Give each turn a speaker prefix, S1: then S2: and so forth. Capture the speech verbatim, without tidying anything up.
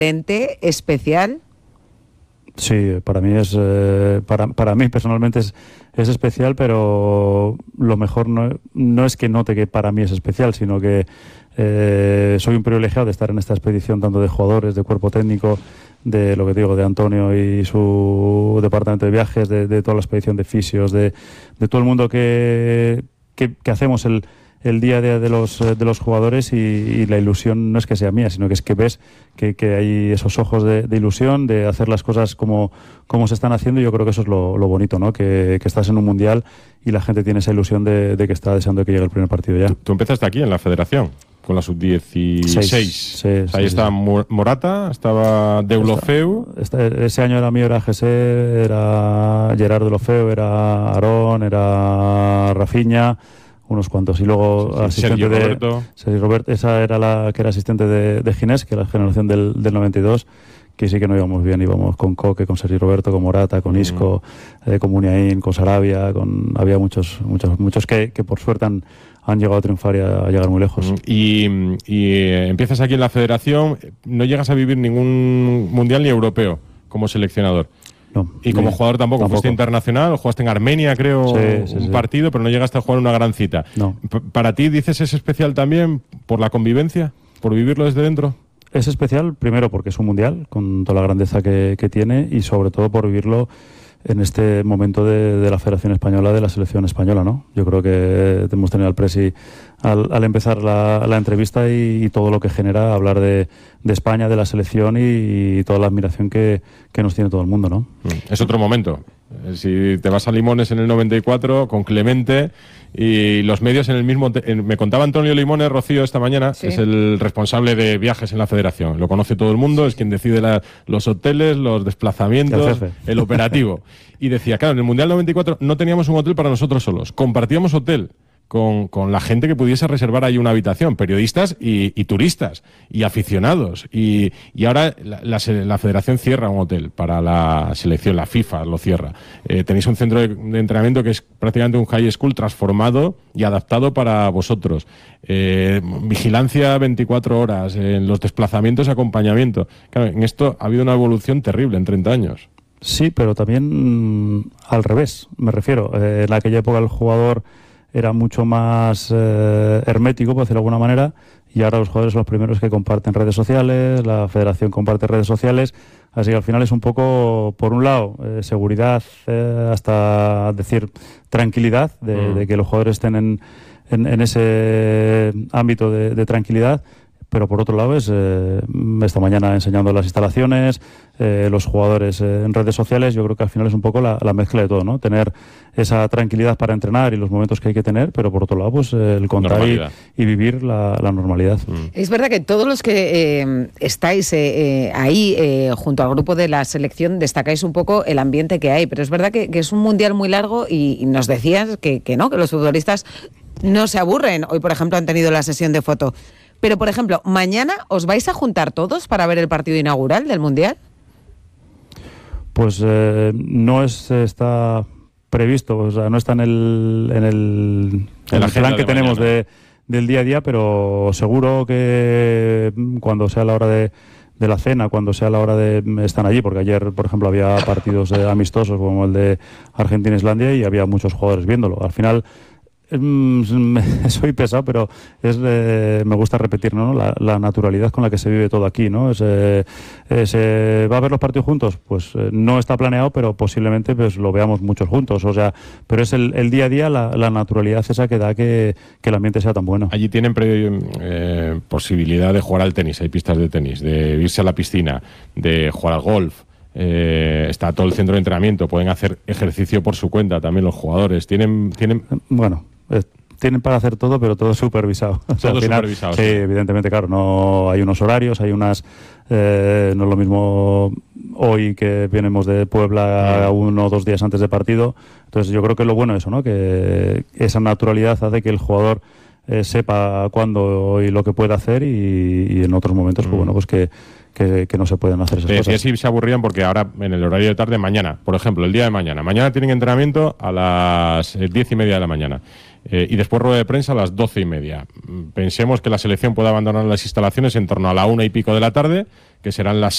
S1: especial.
S2: Sí, para mí es eh, para, para mí personalmente es, es especial, pero lo mejor no, no es que note que para mí es especial, sino que eh, soy un privilegiado de estar en esta expedición tanto de jugadores, de cuerpo técnico, de lo que digo, de Antonio y su departamento de viajes, de, de toda la expedición de fisios, de, de todo el mundo que, que, que hacemos el el día a día de los de los jugadores y, y la ilusión no es que sea mía, sino que es que ves que, que hay esos ojos de, de ilusión, de hacer las cosas como, como se están haciendo, y yo creo que eso es lo, lo bonito, ¿no? Que, que estás en un mundial y la gente tiene esa ilusión de, de que está deseando que llegue el primer partido ya.
S3: Tú, tú empezaste aquí en la federación, con la sub dieciséis. Sí,
S2: sí,
S3: ahí
S2: sí,
S3: estaba
S2: sí.
S3: Morata, estaba Deulofeu.
S2: Esta, esta, ese año era mío, era José, era Gerard Deulofeu, era Aarón, era Rafinha, unos cuantos, y luego sí, sí, asistente Sergio de Roberto. Sergio Roberto, esa era la que era asistente de, de Ginés, que era la generación del, del noventa y dos, que sí que no íbamos bien, íbamos con Coque, con Sergio Roberto, con Morata, con Isco, mm. eh, con Muniain, con Sarabia, con había muchos muchos muchos que, que por suerte han, han llegado a triunfar y a, a llegar muy lejos.
S3: Y, y eh, empiezas aquí en la federación, no llegas a vivir ningún mundial ni europeo como seleccionador.
S2: No,
S3: y como jugador tampoco, tampoco. Fuiste internacional, jugaste en Armenia, creo, sí, sí, un sí. partido, pero no llegaste a jugar una gran cita.
S2: No.
S3: P- ¿Para ti, dices, es especial también por la convivencia, por vivirlo desde dentro?
S2: Es especial, primero, porque es un mundial, con toda la grandeza que, que tiene, y sobre todo por vivirlo en este momento de, de la Federación Española, de la selección española, ¿no? Yo creo que hemos tenido al Presi al, al empezar la, la entrevista y, y todo lo que genera hablar de, de España, de la selección y, y toda la admiración que, que nos tiene todo el mundo, ¿no?
S3: Es otro momento. Si te vas a Limones en el noventa y cuatro con Clemente y los medios en el mismo... Te- en, me contaba Antonio Limones, Rocío, esta mañana, sí. Es el responsable de viajes en la federación. Lo conoce todo el mundo, es quien decide la, los hoteles, los desplazamientos, el, el operativo. Y decía, claro, en el Mundial noventa y cuatro no teníamos un hotel para nosotros solos, compartíamos hotel con, con la gente que pudiese reservar ahí una habitación, periodistas y, y turistas y aficionados. Y, y ahora la, la, la federación cierra un hotel para la selección, la FIFA lo cierra. Eh, tenéis un centro de, de entrenamiento que es prácticamente un high school transformado y adaptado para vosotros. Eh, vigilancia veinticuatro horas, en los desplazamientos, acompañamiento. Claro, en esto ha habido una evolución terrible en treinta años.
S2: Sí, pero también mmm, al revés, me refiero. Eh, en aquella época el jugador era mucho más eh, hermético, por decirlo de alguna manera, y ahora los jugadores son los primeros que comparten redes sociales, la federación comparte redes sociales, así que al final es un poco, por un lado, eh, seguridad, eh, hasta decir tranquilidad, de, mm. de que los jugadores estén en, en, en ese ámbito de, de tranquilidad. Pero por otro lado es eh, esta mañana enseñando las instalaciones, eh, los jugadores eh, en redes sociales. Yo creo que al final es un poco la, la mezcla de todo, ¿no? Tener esa tranquilidad para entrenar y los momentos que hay que tener, pero por otro lado pues eh, el contar y, y vivir la, la normalidad.
S1: Mm. Es verdad que todos los que eh, estáis eh, eh, ahí eh, junto al grupo de la selección destacáis un poco el ambiente que hay, pero es verdad que, que es un mundial muy largo y, y nos decías que, que no, que los futbolistas no se aburren. Hoy, por ejemplo, han tenido la sesión de foto. Pero, por ejemplo, ¿mañana os vais a juntar todos para ver el partido inaugural del Mundial?
S2: Pues eh, no es, está previsto, o sea, no está en el, en el, en el plan que tenemos de, del día a día, pero seguro que cuando sea la hora de, de la cena, cuando sea la hora de... están allí, porque ayer, por ejemplo, había partidos eh, amistosos como el de Argentina-Islandia y había muchos jugadores viéndolo. Al final... soy pesado, pero es eh, me gusta repetir, ¿no? La, la naturalidad con la que se vive todo aquí, ¿no? Es, eh, es, eh, ¿va a ver los partidos juntos? Pues eh, no está planeado, pero posiblemente pues lo veamos muchos juntos, o sea, pero es el, el día a día, la, la naturalidad esa que da que, que el ambiente sea tan bueno.
S3: Allí tienen pre, eh, posibilidad de jugar al tenis, hay pistas de tenis, de irse a la piscina, de jugar al golf. Eh, está todo el centro de entrenamiento, pueden hacer ejercicio por su cuenta también los jugadores, tienen... tienen...
S2: Bueno, eh, tienen para hacer todo, pero todo supervisado. O sea,
S3: todo
S2: al final,
S3: supervisado.
S2: Sí, sí, evidentemente, claro, no hay unos horarios, hay unas... Eh, no es lo mismo hoy que venimos de Puebla sí. uno o dos días antes de partido, entonces yo creo que es lo bueno eso, ¿no? Que esa naturalidad hace que el jugador eh, sepa cuándo y lo que puede hacer y, y en otros momentos, mm. pues bueno, pues que Que, que no se pueden hacer esas
S3: Te
S2: cosas.
S3: decía si se aburrían porque ahora en el horario de tarde, mañana, por ejemplo, el día de mañana, mañana tienen entrenamiento a las diez y media de la mañana eh, y después rueda de prensa a las doce y media. Pensemos que la selección puede abandonar las instalaciones en torno a la una y pico de la tarde, que serán las